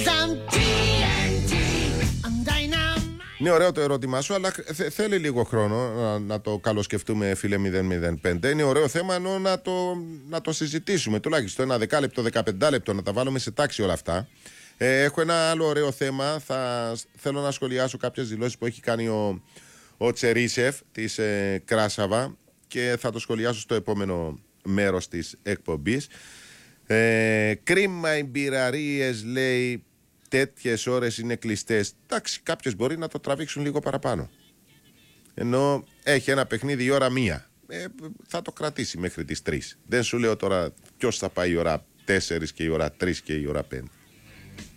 Είναι ωραίο το ερώτημά σου, αλλά θέλει λίγο χρόνο να το καλοσκεφτούμε, φίλε 005. Είναι ωραίο θέμα, ενώ να το συζητήσουμε τουλάχιστον ένα 10 λεπτό, 15 λεπτό, να τα βάλουμε σε τάξη όλα αυτά. Έχω ένα άλλο ωραίο θέμα. Θέλω να σχολιάσω κάποιες δηλώσεις που έχει κάνει ο Τσερίσεφ της Κράσαβα και θα το σχολιάσω στο επόμενο μέρος της εκπομπής. Κρίμα οι μπειραρίες, λέει, τέτοιες ώρες είναι κλειστές. Εντάξει, κάποιες μπορεί να το τραβήξουν λίγο παραπάνω. Ενώ έχει ένα παιχνίδι η ώρα 1. Θα το κρατήσει μέχρι τις 3. Δεν σου λέω τώρα ποιος θα πάει η ώρα 4 και η ώρα 3 και η ώρα 5.